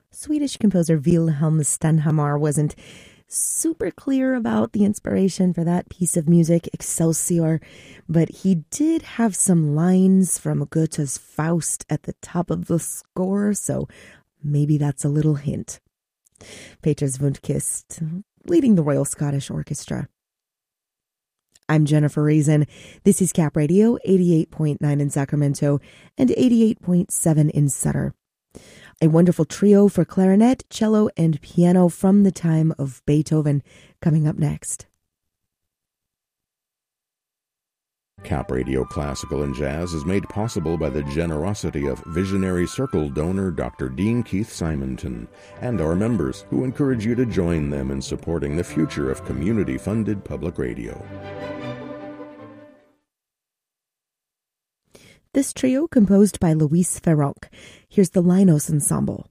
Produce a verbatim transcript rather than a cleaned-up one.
Swedish composer Wilhelm Stenhammar wasn't super clear about the inspiration for that piece of music, Excelsior, but he did have some lines from Goethe's Faust at the top of the score, so maybe that's a little hint. Petrus Wundkist, leading the Royal Scottish Orchestra. I'm Jennifer Reason. This is Cap Radio, eighty-eight point nine in Sacramento and eighty-eight point seven in Sutter. A wonderful trio for clarinet, cello, and piano from the time of Beethoven coming up next. Cap Radio Classical and Jazz is made possible by the generosity of Visionary Circle donor Doctor Dean Keith Simonton and our members, who encourage you to join them in supporting the future of community-funded public radio. This trio composed by Luis Ferronk. Here's the Linos Ensemble.